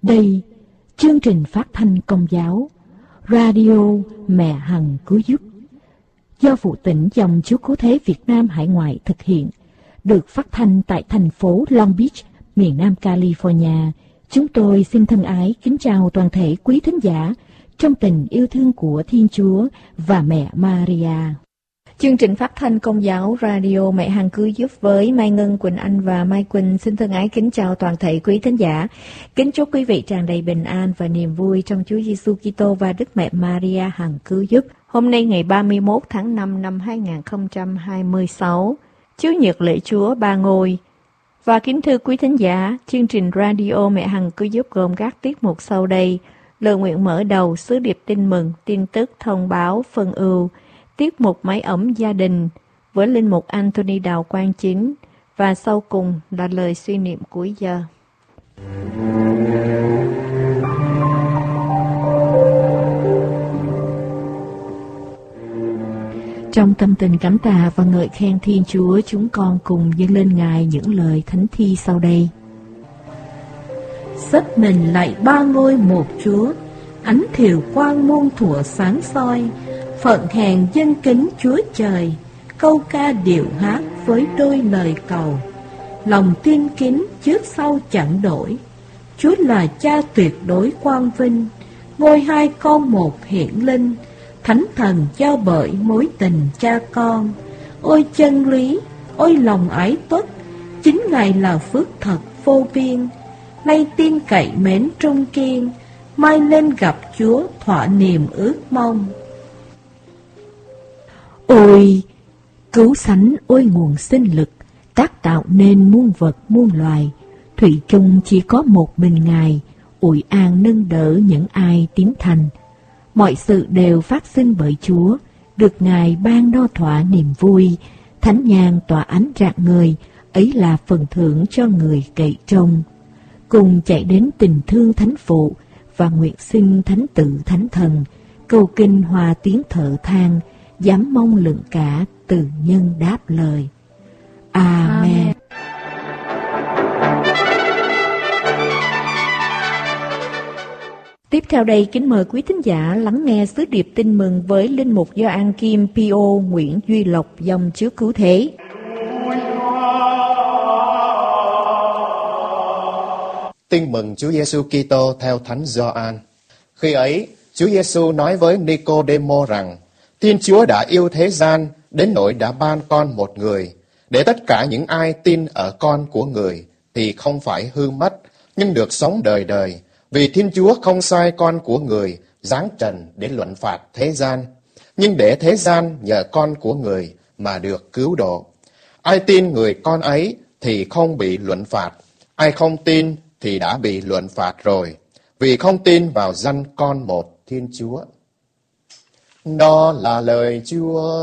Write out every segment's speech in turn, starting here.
Đây, chương trình phát thanh Công giáo, Radio Mẹ Hằng Cứu Giúp, do Vụ Tỉnh dòng Chúa Cứu Thế Việt Nam Hải Ngoại thực hiện, được phát thanh tại thành phố Long Beach, miền Nam California. Chúng tôi xin thân ái kính chào toàn thể quý thính giả trong tình yêu thương của Thiên Chúa và Mẹ Maria. Chương trình phát thanh Công giáo Radio Mẹ Hằng Cứu Giúp với Mai Ngân, Quỳnh Anh và Mai Quỳnh xin thân ái kính chào toàn thể quý thính giả. Kính chúc quý vị tràn đầy bình an và niềm vui trong Chúa Giêsu Kitô và Đức Mẹ Maria Hằng Cứu Giúp. Hôm nay ngày 31 tháng 5 năm 2026, Chủ nhật lễ Chúa Ba Ngôi. Và kính thưa quý thính giả, chương trình Radio Mẹ Hằng Cứu Giúp gồm các tiết mục sau đây: lời nguyện mở đầu, sứ điệp tin mừng, tin tức, thông báo, phân ưu, tiết mục máy ấm gia đình với linh mục Anthony Đào Quang Chính, và sau cùng là lời suy niệm cuối giờ. Trong tâm tình cảm tạ và ngợi khen Thiên Chúa, chúng con cùng dâng lên Ngài những lời thánh thi sau đây. Xếp mình lạy ba ngôi một Chúa, ánh thiều quang muôn thuở sáng soi, phận hèn dân kính Chúa Trời, câu ca điệu hát với đôi lời cầu, lòng tin kính trước sau chẳng đổi. Chúa là Cha tuyệt đối quang vinh, ngôi hai con một hiển linh, thánh thần giao bởi mối tình cha con. Ôi chân lý, ôi lòng ái tuất, chính Ngài là phước thật vô biên. Nay tin cậy mến trung kiên, mai lên gặp Chúa thỏa niềm ước mong. Ôi cứu sánh, ôi nguồn sinh lực, tác tạo nên muôn vật muôn loài, thủy chung chỉ có một mình Ngài, ủi an nâng đỡ những ai tiến thành. Mọi sự đều phát sinh bởi Chúa, được Ngài ban đo thỏa niềm vui, thánh nhang tỏa ánh rạng ngời, ấy là phần thưởng cho người cậy trông. Cùng chạy đến tình thương thánh phụ và nguyện xin thánh tử thánh thần, cầu kinh hòa tiếng thở than, dám mong lượng cả từ nhân đáp lời. Amen. Tiếp theo đây, kính mời quý thính giả lắng nghe sứ điệp tin mừng với linh mục Gioan Kim Pio Nguyễn Duy Lộc, dòng Chúa Cứu Thế. Tin mừng Chúa Giêsu Kitô theo Thánh Gioan. Khi ấy, Chúa Giêsu nói với Nicôđêmô rằng: Thiên Chúa đã yêu thế gian đến nỗi đã ban con một người, để tất cả những ai tin ở con của người thì không phải hư mất, nhưng được sống đời đời. Vì Thiên Chúa không sai con của người giáng trần để luận phạt thế gian, nhưng để thế gian nhờ con của người mà được cứu độ. Ai tin người con ấy thì không bị luận phạt, ai không tin thì đã bị luận phạt rồi, vì không tin vào danh con một Thiên Chúa. Đó là lời Chúa.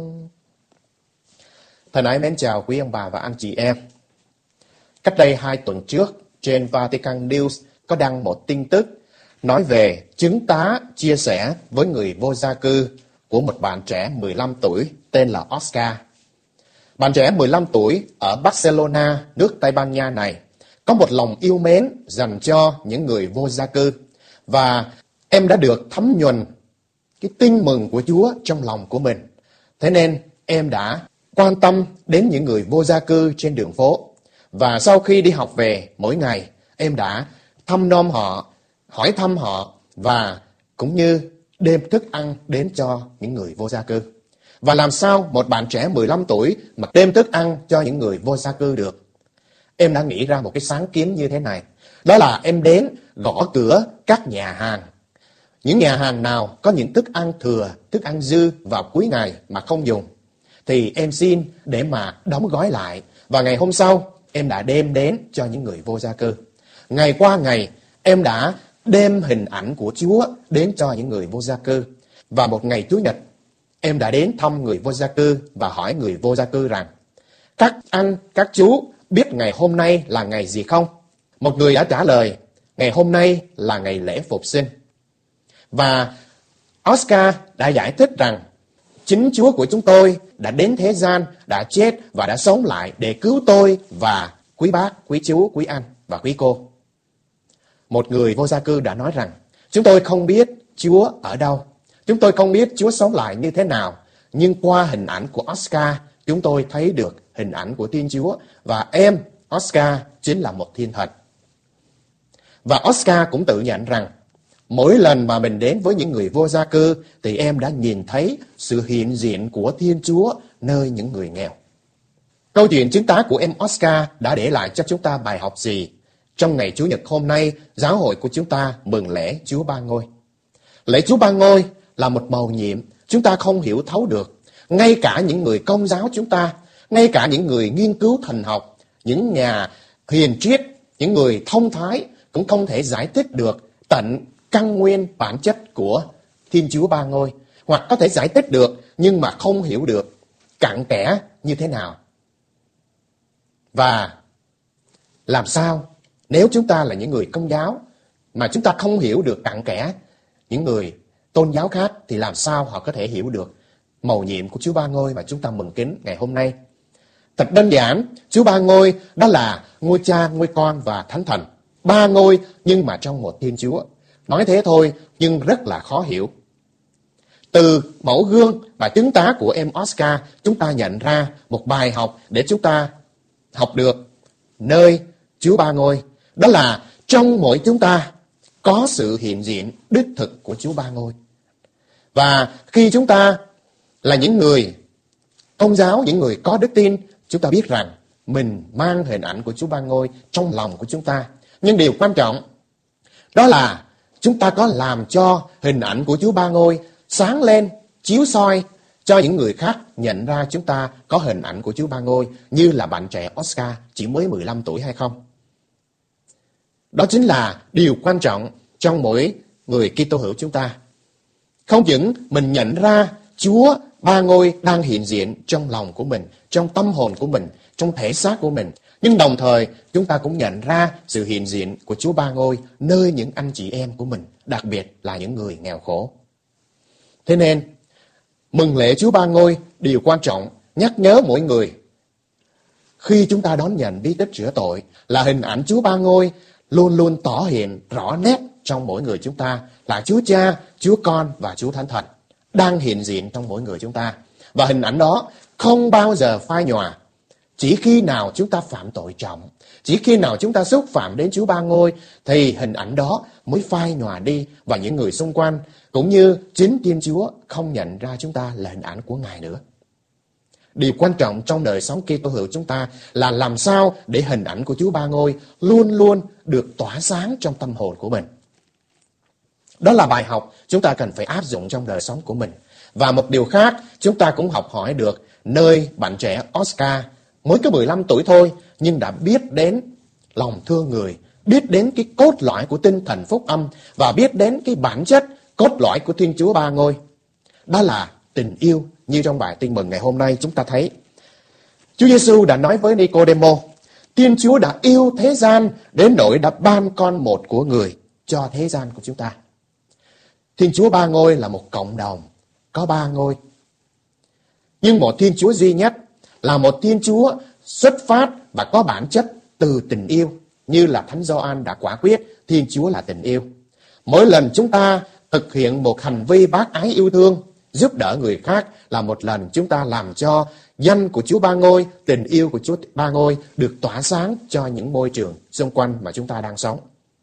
Thân ái mến chào quý ông bà và anh chị em. Cách đây 2 tuần trước, trên Vatican News có đăng một tin tức nói về chứng tá chia sẻ với người vô gia cư của một bạn trẻ 15 tuổi tên là Oscar. Bạn trẻ 15 tuổi ở Barcelona, nước Tây Ban Nha này có một lòng yêu mến dành cho những người vô gia cư, và em đã được thấm nhuần cái tin mừng của Chúa trong lòng của mình. Thế nên em đã quan tâm đến những người vô gia cư trên đường phố, và sau khi đi học về mỗi ngày, em đã thăm nom họ, hỏi thăm họ, và cũng như đem thức ăn đến cho những người vô gia cư. Và làm sao một bạn trẻ 15 tuổi mà đem thức ăn cho những người vô gia cư được? Em đã nghĩ ra một cái sáng kiến như thế này. Đó là em đến gõ cửa các nhà hàng. Những nhà hàng nào có những thức ăn thừa, thức ăn dư vào cuối ngày mà không dùng, thì em xin để mà đóng gói lại. Và ngày hôm sau, em đã đem đến cho những người vô gia cư. Ngày qua ngày, em đã đem hình ảnh của Chúa đến cho những người vô gia cư. Và một ngày Chủ nhật, em đã đến thăm người vô gia cư và hỏi người vô gia cư rằng: các anh, các chú biết ngày hôm nay là ngày gì không? Một người đã trả lời: ngày hôm nay là ngày lễ phục sinh. Và Oscar đã giải thích rằng chính Chúa của chúng tôi đã đến thế gian, đã chết và đã sống lại để cứu tôi và quý bác, quý chú, quý anh và quý cô. một người vô gia cư đã nói rằng, chúng tôi không biết Chúa ở đâu, chúng tôi không biết Chúa sống lại như thế nào, nhưng qua hình ảnh của Oscar, chúng tôi thấy được hình ảnh của Thiên Chúa, và em, Oscar, chính là một thiên thần. Và Oscar cũng tự nhận rằng, mỗi lần mà mình đến với những người vô gia cư, thì em đã nhìn thấy sự hiện diện của Thiên Chúa nơi những người nghèo. Câu chuyện chứng tá của em Oscar đã để lại cho chúng ta bài học gì? Trong ngày Chủ nhật hôm nay, giáo hội của chúng ta mừng lễ Chúa Ba Ngôi. Lễ Chúa Ba Ngôi là một mầu nhiệm chúng ta không hiểu thấu được. Ngay cả những người Công giáo chúng ta, ngay cả những người nghiên cứu thần học, những nhà hiền triết, những người thông thái cũng không thể giải thích được tận căn nguyên bản chất của Thiên Chúa Ba Ngôi. Hoặc có thể giải thích được nhưng mà không hiểu được cặn kẽ như thế nào. Và làm sao nếu chúng ta là những người Công giáo mà chúng ta không hiểu được cặn kẽ những người tôn giáo khác, thì làm sao họ có thể hiểu được mầu nhiệm của Chúa Ba Ngôi mà chúng ta mừng kính ngày hôm nay? Thật đơn giản, Chúa Ba Ngôi đó là ngôi Cha, ngôi Con và Thánh Thần. Ba ngôi nhưng mà trong một Thiên Chúa. Nói thế thôi nhưng rất là khó hiểu. Từ mẫu gương và chứng tá của em Oscar, chúng ta nhận ra một bài học để chúng ta học được nơi Chúa Ba Ngôi. Đó là trong mỗi chúng ta có sự hiện diện đích thực của Chúa Ba Ngôi. Và khi chúng ta là những người Công giáo, những người có đức tin, chúng ta biết rằng mình mang hình ảnh của Chúa Ba Ngôi trong lòng của chúng ta. Nhưng điều quan trọng đó là chúng ta có làm cho hình ảnh của Chúa Ba Ngôi sáng lên, chiếu soi cho những người khác nhận ra chúng ta có hình ảnh của Chúa Ba Ngôi như là bạn trẻ Oscar chỉ mới 15 tuổi hay không? Đó chính là điều quan trọng trong mỗi người Kitô hữu chúng ta. Không những mình nhận ra Chúa Ba Ngôi đang hiện diện trong lòng của mình, trong tâm hồn của mình, trong thể xác của mình, nhưng đồng thời chúng ta cũng nhận ra sự hiện diện của Chúa Ba Ngôi nơi những anh chị em của mình, đặc biệt là những người nghèo khổ. Thế nên, mừng lễ Chúa Ba Ngôi, điều quan trọng nhắc nhớ mỗi người khi chúng ta đón nhận bí tích rửa tội là hình ảnh Chúa Ba Ngôi luôn luôn tỏ hiện rõ nét trong mỗi người chúng ta, là Chúa Cha, Chúa Con và Chúa Thánh Thần đang hiện diện trong mỗi người chúng ta. Và hình ảnh đó không bao giờ phai nhòa. Chỉ khi nào chúng ta phạm tội trọng, chỉ khi nào chúng ta xúc phạm đến Chúa Ba Ngôi thì hình ảnh đó mới phai nhòa đi, và những người xung quanh cũng như chính Thiên Chúa không nhận ra chúng ta là hình ảnh của Ngài nữa. Điều quan trọng trong đời sống Kitô hữu chúng ta là làm sao để hình ảnh của Chúa Ba Ngôi luôn luôn được tỏa sáng trong tâm hồn của mình. Đó là bài học chúng ta cần phải áp dụng trong đời sống của mình. Và một điều khác chúng ta cũng học hỏi được nơi bạn trẻ Oscar mới có 15 tuổi thôi nhưng đã biết đến lòng thương người, biết đến cái cốt lõi của tinh thần phúc âm và biết đến cái bản chất cốt lõi của Thiên Chúa Ba Ngôi. Đó là tình yêu. Như trong bài tin mừng ngày hôm nay chúng ta thấy Chúa Giêsu đã nói với Nicôđêmô, Thiên Chúa đã yêu thế gian đến nỗi đã ban con một của người cho thế gian của chúng ta. Thiên Chúa Ba Ngôi là một cộng đồng có ba ngôi, nhưng một Thiên Chúa duy nhất, là một Thiên Chúa xuất phát và có bản chất từ tình yêu. Như là Thánh Gioan đã quả quyết, Thiên Chúa là tình yêu. Mỗi lần chúng ta thực hiện một hành vi bác ái yêu thương, giúp đỡ người khác, là một lần chúng ta làm cho danh của Chúa Ba Ngôi, tình yêu của Chúa Ba Ngôi được tỏa sáng cho những môi trường xung quanh mà chúng ta đang sống.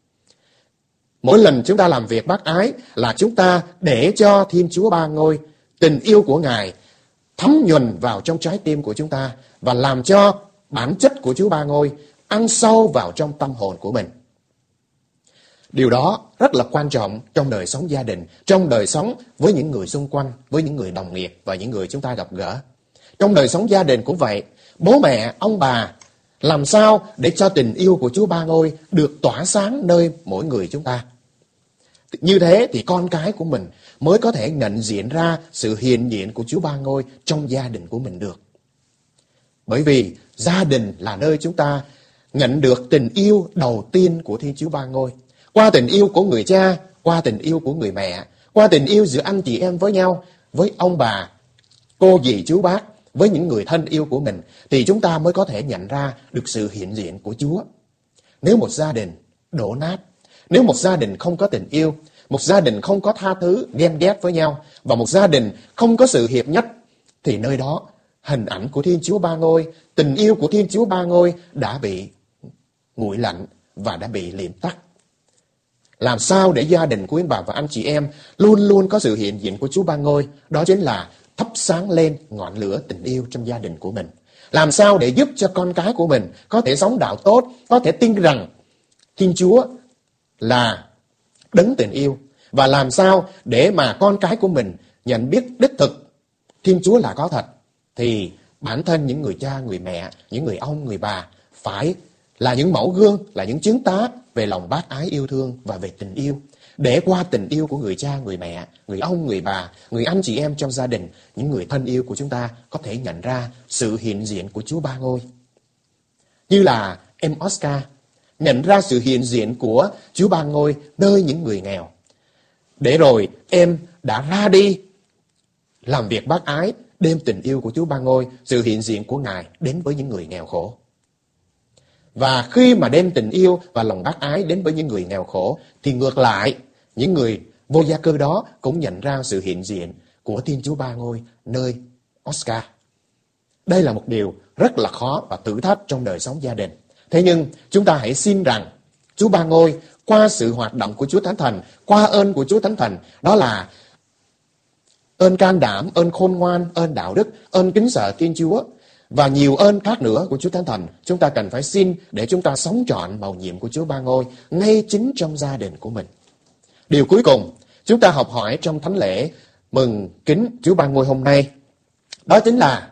Mỗi lần chúng ta làm việc bác ái là chúng ta để cho Thiên Chúa Ba Ngôi, tình yêu của Ngài thấm nhuần vào trong trái tim của chúng ta và làm cho bản chất của Chúa Ba Ngôi ăn sâu vào trong tâm hồn của mình. Điều đó rất là quan trọng trong đời sống gia đình, trong đời sống với những người xung quanh, với những người đồng nghiệp và những người chúng ta gặp gỡ. Trong đời sống gia đình cũng vậy, bố mẹ, ông bà làm sao để cho tình yêu của Chúa Ba Ngôi được tỏa sáng nơi mỗi người chúng ta. Như thế thì con cái của mình mới có thể nhận diện ra sự hiện diện của Chúa Ba Ngôi trong gia đình của mình được. Bởi vì gia đình là nơi chúng ta nhận được tình yêu đầu tiên của Thiên Chúa Ba Ngôi. Qua tình yêu của người cha, qua tình yêu của người mẹ, qua tình yêu giữa anh chị em với nhau, với ông bà, cô dì chú bác, với những người thân yêu của mình, thì chúng ta mới có thể nhận ra được sự hiện diện của Chúa. Nếu một gia đình đổ nát, Nếu một gia đình không có tình yêu, một gia đình không có tha thứ, ghen ghét với nhau, và một gia đình không có sự hiệp nhất, thì nơi đó hình ảnh của Thiên Chúa Ba Ngôi, tình yêu của Thiên Chúa Ba Ngôi đã bị nguội lạnh và đã bị liệm tắt. Làm sao để gia đình của quý bà và anh chị em luôn luôn có sự hiện diện của Chúa Ba Ngôi? Đó chính là thắp sáng lên ngọn lửa tình yêu trong gia đình của mình. Làm sao để giúp cho con cái của mình có thể sống đạo tốt, có thể tin rằng Thiên Chúa là đấng tình yêu. Và làm sao để mà con cái của mình nhận biết đích thực Thiên Chúa là có thật. Thì bản thân những người cha, người mẹ, những người ông, người bà phải là những mẫu gương, là những chứng tá về lòng bác ái yêu thương và về tình yêu. Để qua tình yêu của người cha, người mẹ, người ông, người bà, người anh chị em trong gia đình, những người thân yêu của chúng ta có thể nhận ra sự hiện diện của Chúa Ba Ngôi. Như là em Oscar nhận ra sự hiện diện của Chúa Ba Ngôi nơi những người nghèo. Để rồi em đã ra đi làm việc bác ái, đem tình yêu của Chúa Ba Ngôi, sự hiện diện của Ngài đến với những người nghèo khổ. Và khi mà đem tình yêu và lòng bác ái đến với những người nghèo khổ, thì ngược lại, những người vô gia cư đó cũng nhận ra sự hiện diện của Thiên Chúa Ba Ngôi nơi Oscar. Đây là một điều rất là khó và thử thách trong đời sống gia đình. Thế nhưng chúng ta hãy xin rằng Chúa Ba Ngôi qua sự hoạt động của Chúa Thánh Thần, qua ơn của Chúa Thánh Thần, đó là ơn can đảm, ơn khôn ngoan, ơn đạo đức, ơn kính sợ Thiên Chúa và nhiều ơn khác nữa của Chúa Thánh Thần. Chúng ta cần phải xin để chúng ta sống trọn mầu nhiệm của Chúa Ba Ngôi ngay chính trong gia đình của mình. Điều cuối cùng chúng ta học hỏi trong thánh lễ mừng kính Chúa Ba Ngôi hôm nay, đó chính là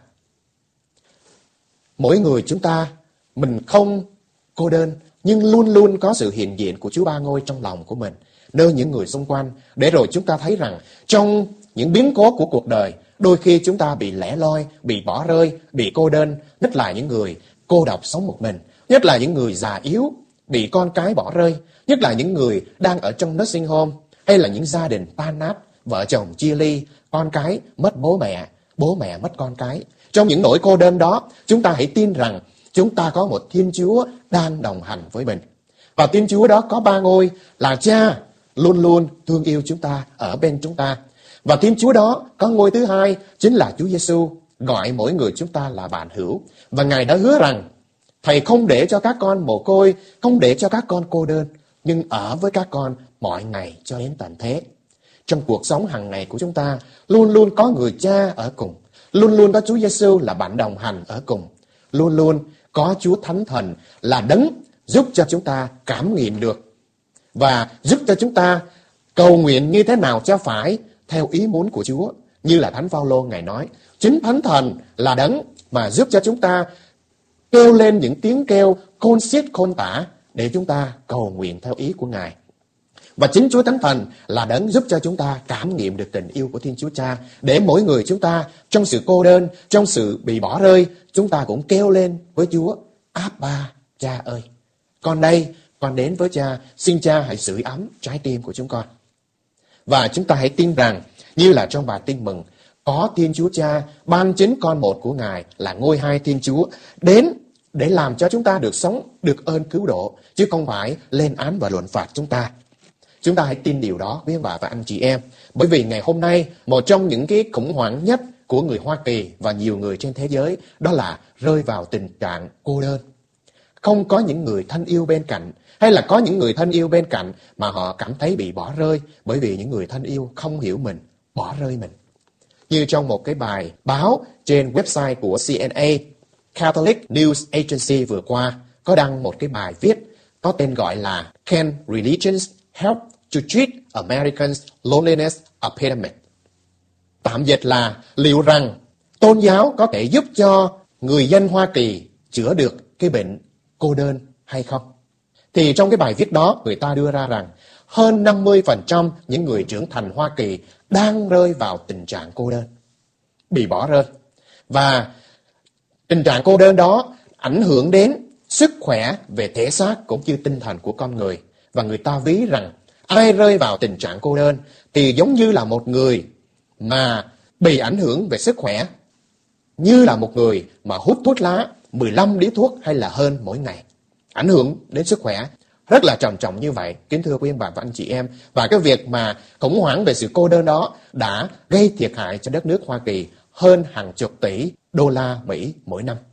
mỗi người chúng ta, mình không cô đơn, nhưng luôn luôn có sự hiện diện của Chúa Ba Ngôi trong lòng của mình, nơi những người xung quanh. Để rồi chúng ta thấy rằng trong những biến cố của cuộc đời, đôi khi chúng ta bị lẻ loi, bị bỏ rơi, bị cô đơn, nhất là những người cô độc sống một mình, nhất là những người già yếu, bị con cái bỏ rơi, nhất là những người đang ở trong nursing home, hay là những gia đình tan nát, vợ chồng chia ly, con cái mất bố mẹ mất con cái. Trong những nỗi cô đơn đó, chúng ta hãy tin rằng chúng ta có một Thiên Chúa đang đồng hành với mình. Và Thiên Chúa đó có Ba Ngôi là Cha, luôn luôn thương yêu chúng ta, ở bên chúng ta. Và Thiên Chúa đó có ngôi thứ hai, chính là Chúa Giêsu, gọi mỗi người chúng ta là bạn hữu. Và Ngài đã hứa rằng Thầy không để cho các con mồ côi, không để cho các con cô đơn, nhưng ở với các con mọi ngày cho đến tận thế. Trong cuộc sống hàng ngày của chúng ta, luôn luôn có người Cha ở cùng, luôn luôn có Chúa Giêsu là bạn đồng hành ở cùng, luôn luôn có Chúa Thánh Thần là đấng giúp cho chúng ta cảm nghiệm được và giúp cho chúng ta cầu nguyện như thế nào cho phải theo ý muốn của Chúa. Như là Thánh Phaolô Ngài nói, chính Thánh Thần là đấng mà giúp cho chúng ta kêu lên những tiếng kêu khôn xiết khôn tả để chúng ta cầu nguyện theo ý của Ngài. Và chính Chúa Thánh Thần là đấng giúp cho chúng ta cảm nghiệm được tình yêu của Thiên Chúa Cha, để mỗi người chúng ta trong sự cô đơn, trong sự bị bỏ rơi, chúng ta cũng kêu lên với Chúa: Abba, Cha ơi, con đây, con đến với Cha, xin Cha hãy sưởi ấm trái tim của chúng con. Và chúng ta hãy tin rằng, như là trong bài tin mừng, có Thiên Chúa Cha ban chính con một của Ngài là ngôi hai Thiên Chúa đến để làm cho chúng ta được sống, được ơn cứu độ, chứ không phải lên án và luận phạt chúng ta. Chúng ta hãy tin điều đó quý bà và anh chị em. Bởi vì ngày hôm nay, một trong những cái khủng hoảng nhất của người Hoa Kỳ và nhiều người trên thế giới, đó là rơi vào tình trạng cô đơn. Không có những người thân yêu bên cạnh, hay là có những người thân yêu bên cạnh mà họ cảm thấy bị bỏ rơi, bởi vì những người thân yêu không hiểu mình, bỏ rơi mình. Như trong một cái bài báo trên website của CNA, Catholic News Agency vừa qua, có đăng một cái bài viết có tên gọi là Can Religions Help to Treat Americans' Loneliness Epidemic? Tạm dịch là liệu rằng tôn giáo có thể giúp cho người dân Hoa Kỳ chữa được cái bệnh cô đơn hay không? Thì trong cái bài viết đó, người ta đưa ra rằng hơn 50% những người trưởng thành Hoa Kỳ đang rơi vào tình trạng cô đơn, bị bỏ rơi. Và tình trạng cô đơn đó ảnh hưởng đến sức khỏe về thể xác cũng như tinh thần của con người. Và người ta ví rằng ai rơi vào tình trạng cô đơn thì giống như là một người mà bị ảnh hưởng về sức khỏe, như là một người mà hút thuốc lá 15 điếu thuốc hay là hơn mỗi ngày. Ảnh hưởng đến sức khỏe rất là trầm trọng như vậy, kính thưa quý ông bà và anh chị em. Và cái việc mà khủng hoảng về sự cô đơn đó đã gây thiệt hại cho đất nước Hoa Kỳ hơn hàng chục tỷ đô la Mỹ mỗi năm.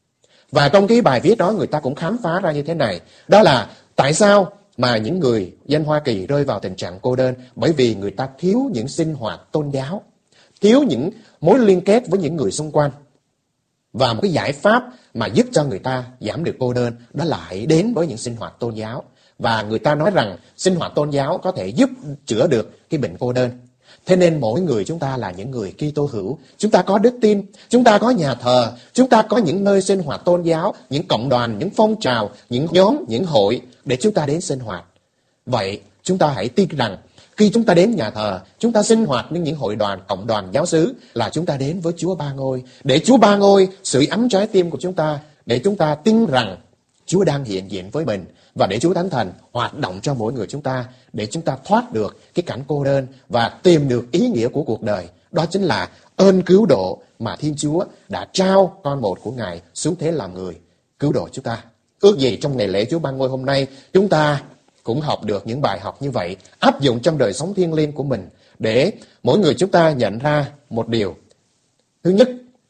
Và trong cái bài viết đó người ta cũng khám phá ra như thế này, đó là tại sao mà những người dân Hoa Kỳ rơi vào tình trạng cô đơn, bởi vì người ta thiếu những sinh hoạt tôn giáo, thiếu những mối liên kết với những người xung quanh. Và một cái giải pháp mà giúp cho người ta giảm được cô đơn đó là hãy đến với những sinh hoạt tôn giáo. Và người ta nói rằng sinh hoạt tôn giáo có thể giúp chữa được cái bệnh cô đơn. Thế nên mỗi người chúng ta là những người Kitô hữu, chúng ta có đức tin, chúng ta có nhà thờ, chúng ta có những nơi sinh hoạt tôn giáo, những cộng đoàn, những phong trào, những nhóm, những hội để chúng ta đến sinh hoạt. Vậy chúng ta hãy tin rằng khi chúng ta đến nhà thờ, chúng ta sinh hoạt với những hội đoàn, cộng đoàn giáo xứ là chúng ta đến với Chúa Ba Ngôi, để Chúa Ba Ngôi sưởi ấm trái tim của chúng ta, để chúng ta tin rằng Chúa đang hiện diện với mình, và để Chúa Thánh Thần hoạt động cho mỗi người chúng ta, để chúng ta thoát được cái cảnh cô đơn và tìm được ý nghĩa của cuộc đời. Đó chính là ơn cứu độ mà Thiên Chúa đã trao con một của Ngài xuống thế làm người, cứu độ chúng ta. Ước gì trong ngày lễ Chúa Ba Ngôi hôm nay, chúng ta cũng học được những bài học như vậy, áp dụng trong đời sống thiêng liêng của mình, để mỗi người chúng ta nhận ra một điều. Thứ nhất,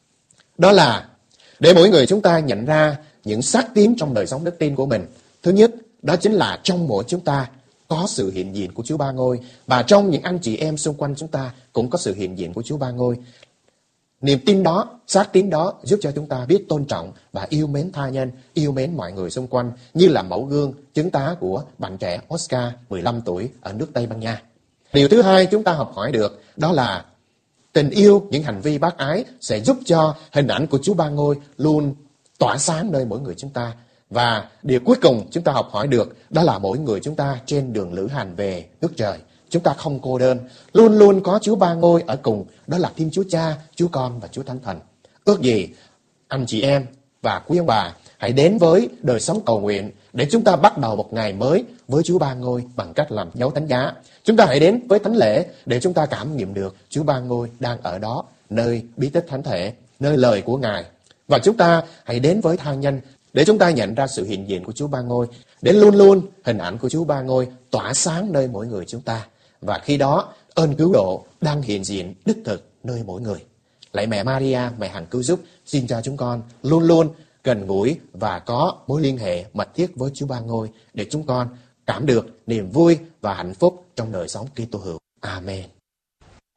đó là để mỗi người chúng ta nhận ra những sắc tím trong đời sống đức tin của mình. Thứ nhất, đó chính là trong mỗi chúng ta có sự hiện diện của Chúa Ba Ngôi, và trong những anh chị em xung quanh chúng ta cũng có sự hiện diện của Chúa Ba Ngôi. Niềm tin đó, xác tín đó giúp cho chúng ta biết tôn trọng và yêu mến tha nhân, yêu mến mọi người xung quanh, như là mẫu gương chứng tá của bạn trẻ Oscar 15 tuổi ở nước Tây Ban Nha. Điều thứ hai chúng ta học hỏi được đó là tình yêu, những hành vi bác ái sẽ giúp cho hình ảnh của Chúa Ba Ngôi luôn tỏa sáng nơi mỗi người chúng ta. Và điều cuối cùng chúng ta học hỏi được đó là mỗi người chúng ta trên đường lữ hành về nước trời, chúng ta không cô đơn, luôn luôn có Chúa Ba Ngôi ở cùng, đó là Thiên Chúa Cha, Chúa Con và Chúa Thánh Thần. Ước gì anh chị em và quý ông bà hãy đến với đời sống cầu nguyện để chúng ta bắt đầu một ngày mới với Chúa Ba Ngôi bằng cách làm dấu thánh giá. Chúng ta hãy đến với thánh lễ để chúng ta cảm nghiệm được Chúa Ba Ngôi đang ở đó, nơi bí tích thánh thể, nơi lời của Ngài. Và chúng ta hãy đến với tha nhân để chúng ta nhận ra sự hiện diện của Chúa Ba Ngôi, để luôn luôn hình ảnh của Chúa Ba Ngôi tỏa sáng nơi mỗi người chúng ta. Và khi đó ơn cứu độ đang hiện diện đích thực nơi mỗi người. Lạy mẹ Maria, mẹ hằng cứu giúp, xin cho chúng con luôn luôn gần gũi và có mối liên hệ mật thiết với Chúa Ba Ngôi, để chúng con cảm được niềm vui và hạnh phúc trong đời sống Kitô hữu. Amen.